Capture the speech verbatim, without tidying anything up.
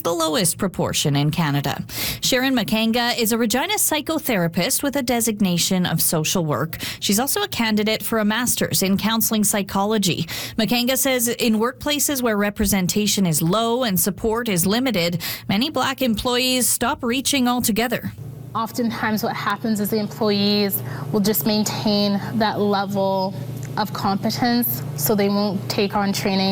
the lowest proportion in Canada. Sharon Makanga is a Regina psychotherapist with a designation of social work. She's also a candidate for a master's in counseling psychology. Makanga says in workplaces where representation is low and support is limited, many Black employees stop reaching altogether. Oftentimes what happens is the employees will just maintain that level of competence, so they won't take on training